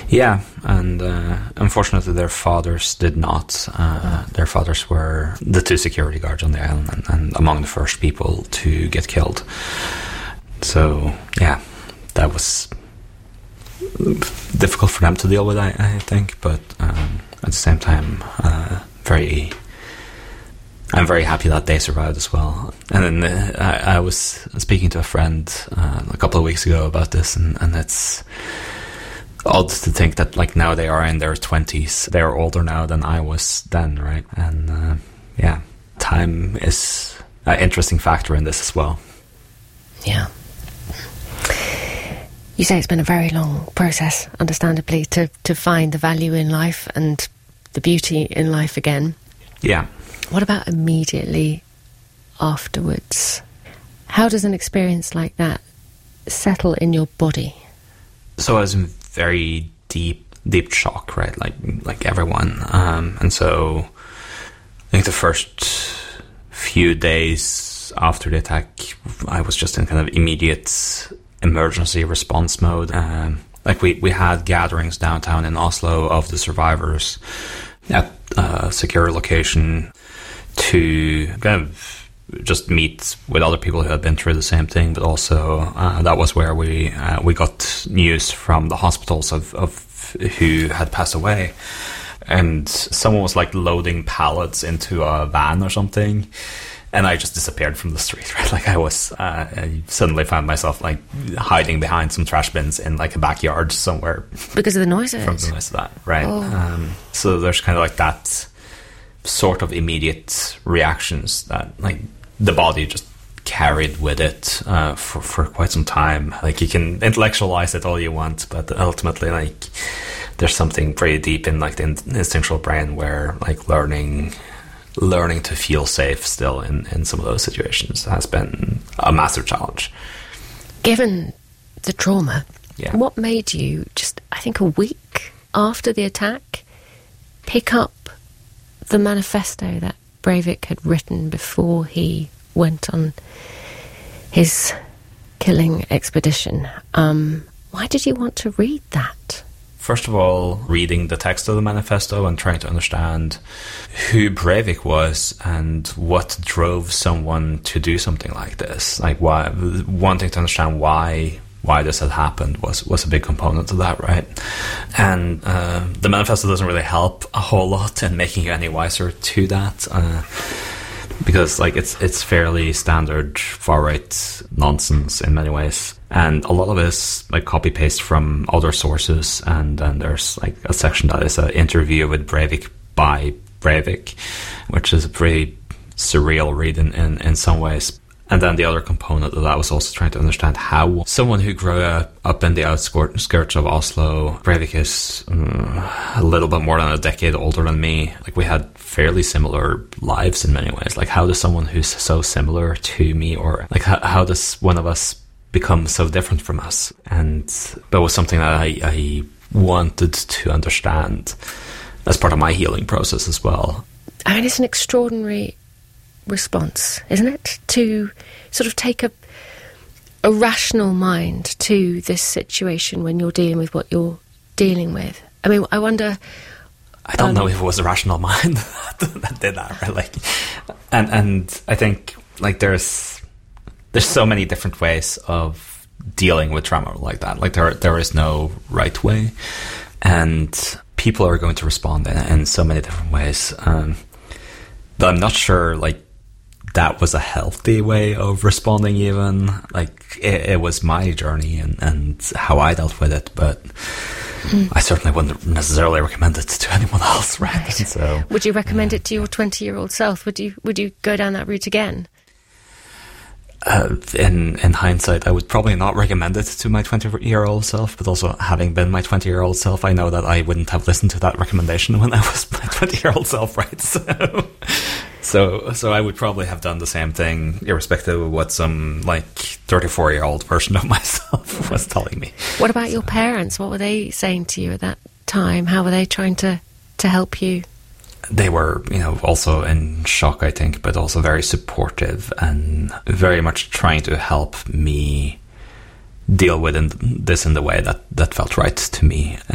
Yeah, and unfortunately their fathers did not. Their fathers were the 2 security guards on the island and among the first people to get killed. So, yeah, that was difficult for them to deal with, I think, but at the same time, I'm very happy that they survived as well. And then I was speaking to a friend a couple of weeks ago about this, and it's odd to think that like now they are in their 20s. They are older now than I was then, right? And yeah, time is an interesting factor in this as well. Yeah. You say it's been a very long process, understandably, to find the value in life and the beauty in life again. Yeah. What about immediately afterwards? How does an experience like that settle in your body? So I was in very deep shock, right? Like everyone. And so I think the first few days after the attack, I was just in kind of immediate emergency response mode. Like we had gatherings downtown in Oslo of the survivors at a secure location to kind of just meet with other people who had been through the same thing, but also that was where we got news from the hospitals of who had passed away. And someone was like loading pallets into a van or something, and I just disappeared from the street, right? Like I suddenly found myself like hiding behind some trash bins in like a backyard somewhere. Because of the noises? From the noise of that, right. Oh. So there's kind of like that sort of immediate reactions that like the body just carried with it for quite some time. Like you can intellectualize it all you want, but ultimately like there's something pretty deep in like the instinctual brain where like learning to feel safe still in some of those situations has been a massive challenge. Given the trauma, yeah. What made you just, I think a week after the attack, pick up the manifesto that Breivik had written before he went on his killing expedition? Why did you want to read that? First of all, reading the text of the manifesto and trying to understand who Breivik was and what drove someone to do something like this. Like why, wanting to understand why this had happened was a big component of that, right? And the manifesto doesn't really help a whole lot in making you any wiser to that, because like it's fairly standard far-right nonsense in many ways, and a lot of it is like copy-paste from other sources, and then there's like a section that is an interview with Breivik by Breivik, which is a pretty surreal read in some ways. And then the other component of that was also trying to understand how someone who grew up in the outskirts of Oslo, Breivik is a little bit more than a decade older than me. Like we had fairly similar lives in many ways. Like how does someone who's so similar to me, or like how does one of us become so different from us? And that was something that I wanted to understand as part of my healing process as well. I mean, it's an extraordinary response, isn't it, to sort of take a rational mind to this situation when you're dealing with what you're dealing with. I mean, I wonder... I don't know if it was a rational mind that did that, right? Like, and I think like there's so many different ways of dealing with trauma like that. Like there is no right way, and people are going to respond in so many different ways. But I'm not sure like that was a healthy way of responding even. Like it was my journey and how I dealt with it, but I certainly wouldn't necessarily recommend it to anyone else, right? So, would you recommend it to your 20-year-old self? Would you go down that route again? In hindsight, I would probably not recommend it to my 20-year-old self, but also having been my 20-year-old self, I know that I wouldn't have listened to that recommendation when I was my 20-year-old self, right? So I would probably have done the same thing, irrespective of what some like 34-year-old version of myself was telling me. What about your parents? What were they saying to you at that time? How were they trying to help you? They were, also in shock, I think, but also very supportive and very much trying to help me deal with this in the way that felt right to me.